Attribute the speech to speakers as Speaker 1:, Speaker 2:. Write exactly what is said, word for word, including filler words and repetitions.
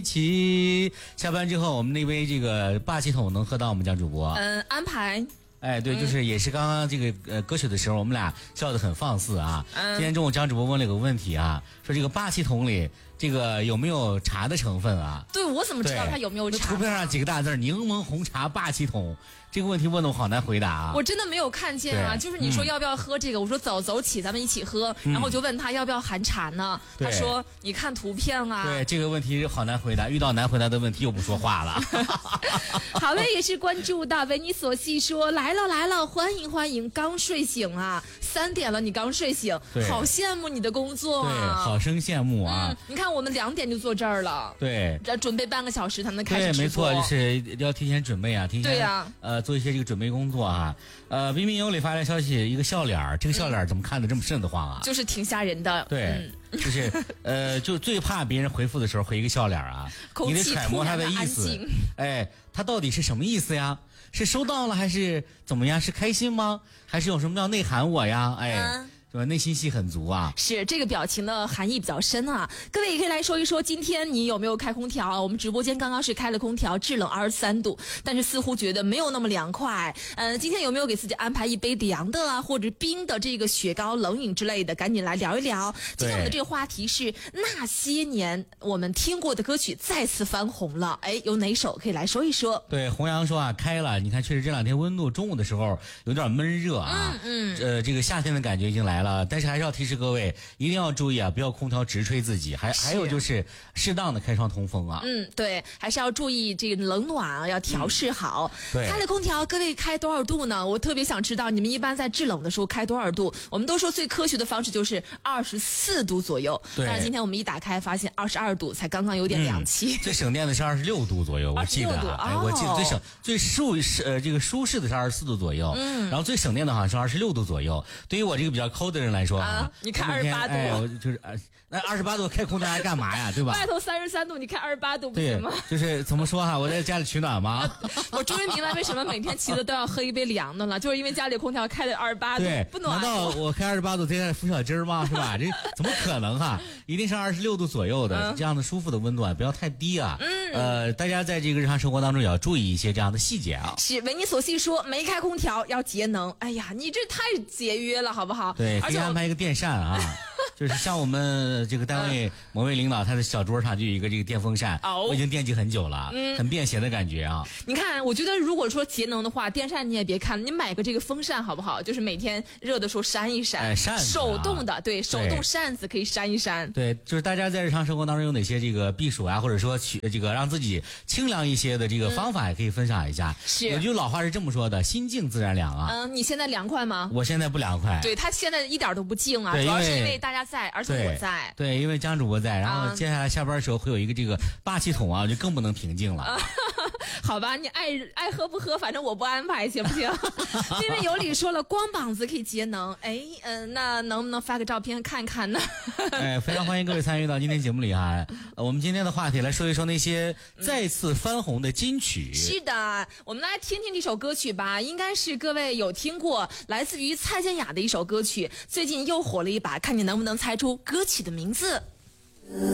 Speaker 1: 起下班之后，我们那杯这个霸气桶能喝到我们家主播。
Speaker 2: 嗯，安排。
Speaker 1: 哎，对，就是也是刚刚这个呃歌曲的时候，我们俩笑得很放肆啊。嗯、今天中午张主播问了个问题啊，说这个霸气桶里这个有没有茶的成分啊？
Speaker 2: 对，我怎么知道它有没有茶？
Speaker 1: 图片上几个大字“柠檬红茶霸气桶”，这个问题问的我好难回答啊。
Speaker 2: 我真的没有看见啊，就是你说要不要喝这个，嗯、我说走走起，咱们一起喝。嗯、然后我就问他要不要含茶呢？他说你看图片啊。
Speaker 1: 对，这个问题好难回答，遇到难回答的问题又不说话了。
Speaker 2: 好嘞，也是关注到维尼索系说来了来了，欢迎欢迎，刚睡醒啊，三点了你刚睡醒，好羡慕你的工作啊，
Speaker 1: 对，好生羡慕啊。
Speaker 2: 嗯、你看我们两点就坐这儿了，
Speaker 1: 对，
Speaker 2: 要准备半个小时才能开始直播。
Speaker 1: 对，没错，就是要提前准备啊，提前
Speaker 2: 对呀、啊，
Speaker 1: 呃，做一些这个准备工作啊。呃，彬彬有礼发来消息，一个笑脸儿，这个笑脸儿怎么看得这么瘆得慌啊？
Speaker 2: 就是挺吓人的。
Speaker 1: 对。嗯、就是呃，就最怕别人回复的时候回一个笑脸啊，你得揣摩他的意思。哎，他到底是什么意思呀？是收到了还是怎么样？是开心吗？还是有什么要内涵我呀？哎。嗯，是吧？内心戏很足啊。
Speaker 2: 是，这个表情的含义比较深啊。各位也可以来说一说，今天你有没有开空调？我们直播间刚刚是开了空调，制冷二十三度，但是似乎觉得没有那么凉快。嗯、呃，今天有没有给自己安排一杯凉的啊，或者冰的这个雪糕、冷饮之类的？赶紧来聊一聊。今天我们的这个话题是那些年我们听过的歌曲再次翻红了。哎，有哪首可以来说一说？
Speaker 1: 对，弘扬说啊，开了。你看，确实这两天温度中午的时候有点闷热啊。嗯嗯。呃，这个夏天的感觉已经来了。但是还是要提示各位，一定要注意啊，不要空调直吹自己，还还有就是适当的开窗通风啊。
Speaker 2: 嗯，对，还是要注意这个冷暖啊，要调试好。嗯、对，开了空调，各位开多少度呢？我特别想知道你们一般在制冷的时候开多少度？我们都说最科学的方式就是二十四度左右，
Speaker 1: 对。
Speaker 2: 但是今天我们一打开发现二十二度，才刚刚有点凉气。
Speaker 1: 嗯、最省电的是二十六度左右，我记得啊，哎，我记得最省最舒呃这个舒适的是二十四度左右，嗯，然后最省电的好像是二十六度左右。对于我这个比较抠的人来说啊。
Speaker 2: 你开二十八度，
Speaker 1: 哎，我就是呃，那二十八度开空调还干嘛呀？对吧？
Speaker 2: 外头三十三度，你开二十八度不行吗？
Speaker 1: 就是怎么说哈、啊，我在家里取暖嘛。
Speaker 2: 我终于明白为什么每天骑的都要喝一杯凉的了，就是因为家里空调开的二十八度，不暖。
Speaker 1: 难道我开二十八度在家里敷小鸡儿吗？是吧？这怎么可能哈、啊？一定是二十六度左右的、嗯、这样的舒服的温度啊，不要太低啊。嗯。呃，大家在这个日常生活当中也要注意一些这样的细节啊。
Speaker 2: 是，维尼索系说没开空调要节能。哎呀，你这太节约了，好不好？
Speaker 1: 对，可以安排一个电扇啊。就是像我们这个单位某位领导，他的小桌上就有一个这个电风扇，哦、我已经惦记很久了，嗯，很便携的感觉啊。
Speaker 2: 你看，我觉得如果说节能的话，电扇你也别看了，你买个这个风扇好不好？就是每天热的时候扇一扇，
Speaker 1: 哎、扇子、啊、
Speaker 2: 手动的，对，手动扇子可以扇一扇。
Speaker 1: 对，就是大家在日常生活当中有哪些这个避暑啊，或者说取这个让自己清凉一些的这个方法，也可以分享一下。嗯、是，有句老话是这么说的：心静自然凉啊。
Speaker 2: 嗯，你现在凉快吗？
Speaker 1: 我现在不凉快。
Speaker 2: 对，他现在一点都不静啊，主要是因为大家在，而且我在。
Speaker 1: 对，因为江主播在，然后接下来下班的时候会有一个这个霸气桶啊，就更不能平静了。
Speaker 2: 好吧，你爱爱喝不喝，反正我不安排，行不行？因为有理说了，光膀子可以节能，哎，嗯、呃，那能不能发个照片看看呢？
Speaker 1: 哎，非常欢迎各位参与到今天节目里哈。呃，我们今天的话题来说一说那些再次翻红的金曲。
Speaker 2: 嗯、是的，我们来听听这首歌曲吧，应该是各位有听过，来自于蔡健雅的一首歌曲，最近又火了一把，看你能不能猜出歌曲的名字。